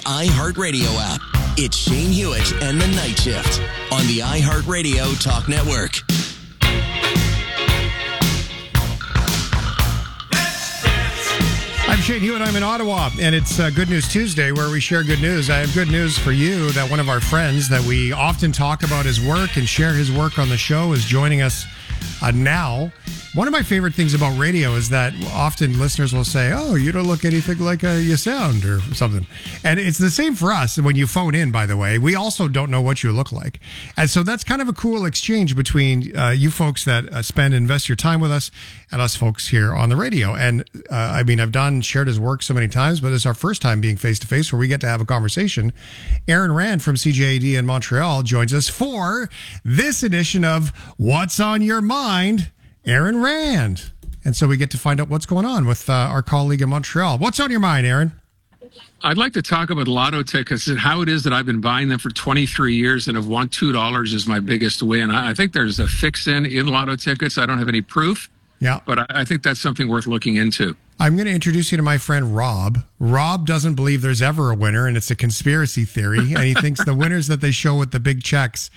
iHeartRadio app. It's Shane Hewitt and the Night Shift on the iHeartRadio Talk Network. I'm Shane Hewitt. I'm in Ottawa, and it's Good News Tuesday, where we share good news. I have good news for you that one of our friends that we often talk about his work and share his work on the show is joining us now. One of my favorite things about radio is that often listeners will say, "Oh, you don't look anything like you sound," or something. And it's the same for us when you phone in, by the way. We also don't know what you look like. And so that's kind of a cool exchange between you folks that spend and invest your time with us and us folks here on the radio. And I mean, I've shared his work so many times, but it's our first time being face-to-face where we get to have a conversation. Aaron Rand from CJAD in Montreal joins us for this edition of What's on Your Mind, Aaron Rand. And so we get to find out what's going on with our colleague in Montreal. What's on your mind, Aaron? I'd like to talk about lotto tickets and how it is that I've been buying them for 23 years and have won $2 is my biggest win. I think there's a fix-in lotto tickets. I don't have any proof, but I think that's something worth looking into. I'm going to introduce you to my friend Rob. Rob doesn't believe there's ever a winner, and it's a conspiracy theory. And he thinks the winners that they show with the big checks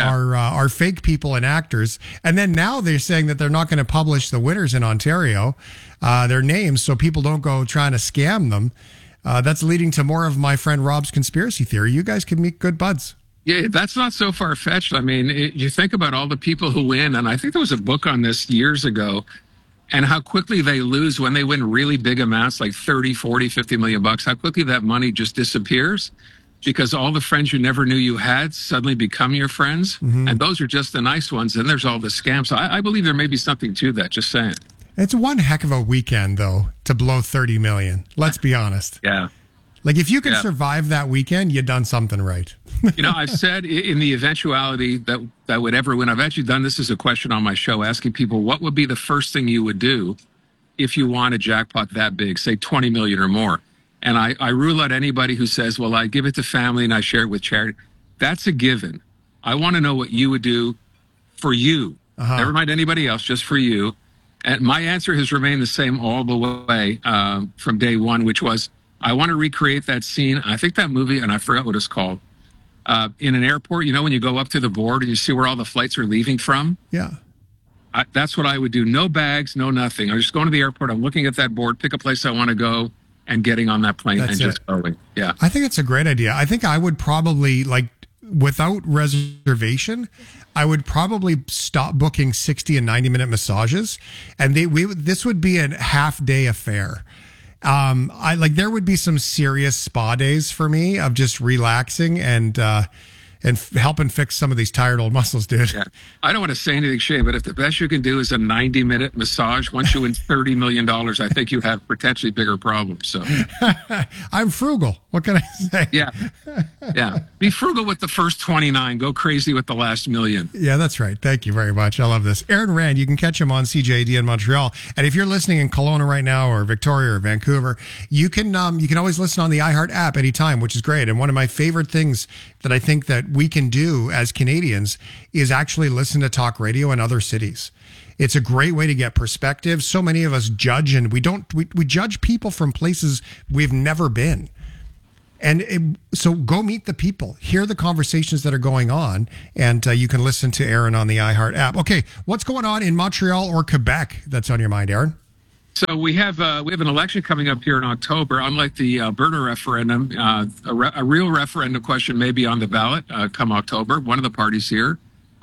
are fake people and actors. And then now they're saying that they're not going to publish the winners in Ontario, their names, so people don't go trying to scam them. That's leading to more of my friend Rob's conspiracy theory. You guys can meet good buds. Yeah, that's not so far-fetched. I mean, you think about all the people who win, and I think there was a book on this years ago, and how quickly they lose when they win really big amounts, like 30, 40, 50 million bucks, how quickly that money just disappears because all the friends you never knew you had suddenly become your friends. Mm-hmm. And those are just the nice ones. And there's all the scams. So I believe there may be something to that, just saying. It's one heck of a weekend, though, to blow 30 million. Let's be honest. Yeah. Like, if you can survive that weekend, you've done something right. You know, I've said in the eventuality that would ever win, I've actually done this as a question on my show, asking people what would be the first thing you would do if you won a jackpot that big, say 20 million or more. And I rule out anybody who says, well, I give it to family and I share it with charity. That's a given. I want to know what you would do for you. Never mind anybody else, just for you. And my answer has remained the same all the way from day one, which was, I want to recreate that scene. I think that movie, and I forgot what it's called, in an airport, you know, when you go up to the board and you see where all the flights are leaving from? Yeah. That's what I would do. No bags, no nothing. I'm just going to the airport. I'm looking at that board, pick a place I want to go, and getting on that plane just going. Yeah. I think it's a great idea. I think I would probably, like, without reservation, I would probably stop booking 60 and 90-minute massages, and this would be a half-day affair. There would be some serious spa days for me of just relaxing and helping fix some of these tired old muscles, dude. Yeah. I don't want to say anything, Shane, but if the best you can do is a 90-minute massage, once you win $30 million, I think you have potentially bigger problems. So I'm frugal. What can I say? Yeah. Be frugal with the first 29. Go crazy with the last million. Yeah, that's right. Thank you very much. I love this. Aaron Rand, you can catch him on CJAD in Montreal. And if you're listening in Kelowna right now or Victoria or Vancouver, you can always listen on the iHeart app anytime, which is great. And one of my favorite things that I think that we can do as Canadians is actually listen to talk radio in other cities. It's a great way to get perspective. So many of us judge, and we judge people from places we've never been. And so go meet the people, hear the conversations that are going on, and you can listen to Aaron on the iHeart app. Okay, what's going on in Montreal or Quebec that's on your mind, Aaron? So we have an election coming up here in October. Unlike the Alberta referendum, a real referendum question may be on the ballot come October. One of the parties here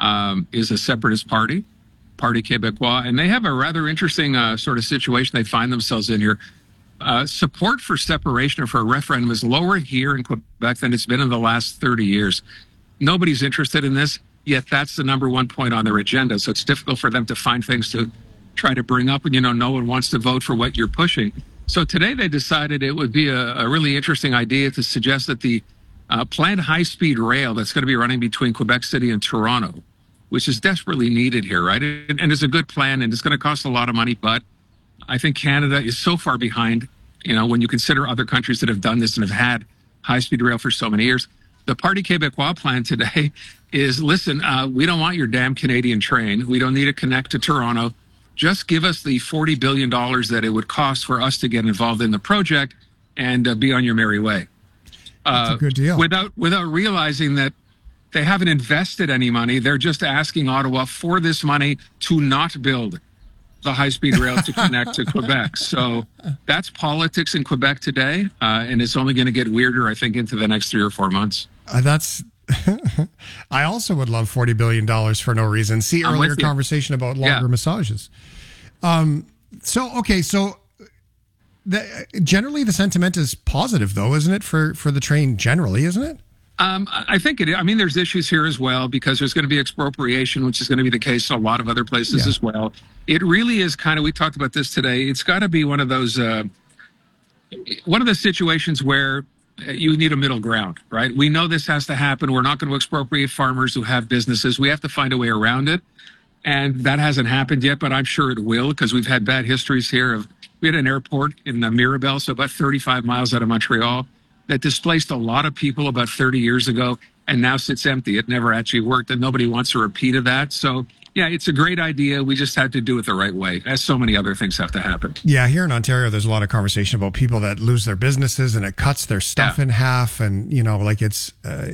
is a separatist party, Parti Québécois, and they have a rather interesting sort of situation they find themselves in here. Support for separation or for a referendum is lower here in Quebec than it's been in the last 30 years. Nobody's interested in this, yet that's the number one point on their agenda. So it's difficult for them to find things to try to bring up, and no one wants to vote for what you're pushing. So today they decided it would be a really interesting idea to suggest that the planned high-speed rail that's going to be running between Quebec City and Toronto, which is desperately needed here, right? And it's a good plan, and it's going to cost a lot of money, but I think Canada is so far behind, when you consider other countries that have done this and have had high-speed rail for so many years. The Parti Québécois plan today is, listen, we don't want your damn Canadian train. We don't need to connect to Toronto. Just give us the $40 billion that it would cost for us to get involved in the project and be on your merry way. That's a good deal. Without realizing that they haven't invested any money. They're just asking Ottawa for this money to not build the high-speed rail to connect to Quebec. So that's politics in Quebec today, and it's only going to get weirder, I think, into the next 3 or 4 months. That's. I also would love $40 billion for no reason. See earlier conversation about longer massages. Generally the sentiment is positive, though, isn't it, for the train generally, isn't it? I think it is. I mean, there's issues here as well because there's going to be expropriation, which is going to be the case in a lot of other places as well. It really is kind of, we talked about this today, it's got to be one of those, one of the situations where you need a middle ground, right? We know this has to happen. We're not going to expropriate farmers who have businesses. We have to find a way around it. And that hasn't happened yet, but I'm sure it will because we've had bad histories here. We had an airport in Mirabel, so about 35 miles out of Montreal, that displaced a lot of people about 30 years ago and now sits empty. It never actually worked, and nobody wants a repeat of that. So, yeah, it's a great idea. We just had to do it the right way, as so many other things have to happen. Yeah, here in Ontario, there's a lot of conversation about people that lose their businesses and it cuts their stuff in half. And, you know, like it's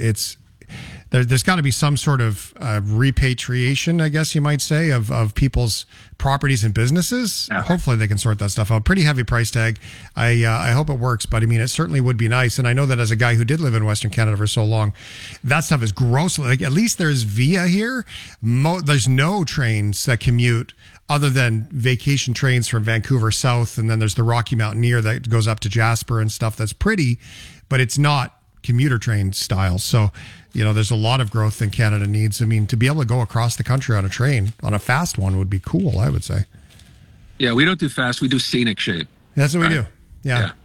there's got to be some sort of repatriation, I guess you might say, of people's properties and businesses. Yeah. Hopefully they can sort that stuff out. Pretty heavy price tag. I hope it works, but I mean, it certainly would be nice. And I know that as a guy who did live in Western Canada for so long, that stuff is gross. Like, at least there's Via here. There's no trains that commute other than vacation trains from Vancouver South. And then there's the Rocky Mountaineer that goes up to Jasper and stuff. That's pretty, but it's not commuter train style. So, you know, there's a lot of growth that Canada needs. I mean, to be able to go across the country on a train, on a fast one, would be cool, I would say. Yeah, we don't do fast. We do scenic shape. That's what we do. Yeah.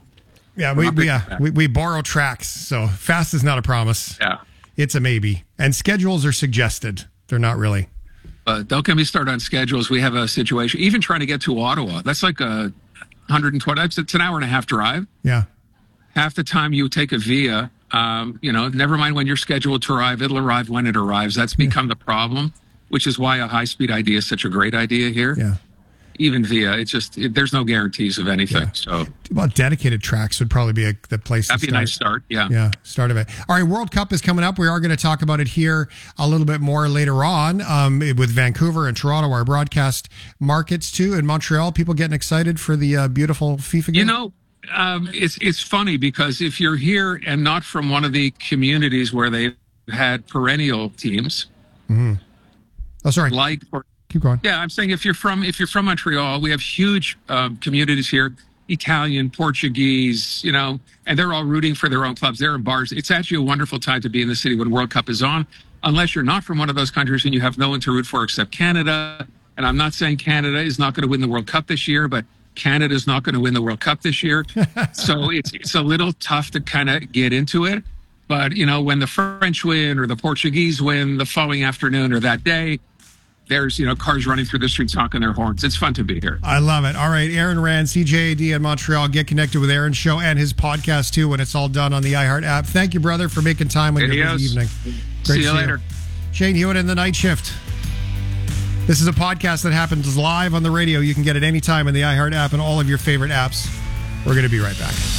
We borrow tracks. So fast is not a promise. Yeah. It's a maybe. And schedules are suggested. They're not really. Don't get me started on schedules. We have a situation, even trying to get to Ottawa, that's like a 120, it's an hour and a half drive. Yeah. Half the time you take a Via, you know, never mind when you're scheduled to arrive, it'll arrive when it arrives. That's become the problem, which is why a high-speed idea is such a great idea here. Yeah. Even Via, there's no guarantees of anything. Yeah. So, well, dedicated tracks would probably be the place that'd be a nice start. Yeah. Yeah. Start of it. All right. World Cup is coming up. We are going to talk about it here a little bit more later on with Vancouver and Toronto, our broadcast markets too. In Montreal, people getting excited for the beautiful FIFA game. You know, it's funny because if you're here and not from one of the communities where they've had perennial teams. Mm-hmm. Oh, sorry. Keep going. Yeah, I'm saying if you're from Montreal, we have huge communities here, Italian, Portuguese, you know, and they're all rooting for their own clubs. They're in bars. It's actually a wonderful time to be in the city when World Cup is on, unless you're not from one of those countries and you have no one to root for except Canada. And I'm not saying Canada is not going to win the World Cup this year, but Canada's not going to win the World Cup this year. So it's a little tough to kind of get into it. But, you know, when the French win or the Portuguese win the following afternoon or that day, there's, you know, cars running through the streets honking their horns. It's fun to be here. I love it. All right, Aaron Rand, CJAD in Montreal. Get connected with Aaron's show and his podcast, too, when it's all done on the iHeart app. Thank you, brother, for making time on your busy evening. Great see you later. Shane Hewitt in the Night Shift. This is a podcast that happens live on the radio. You can get it anytime in the iHeart app and all of your favorite apps. We're going to be right back.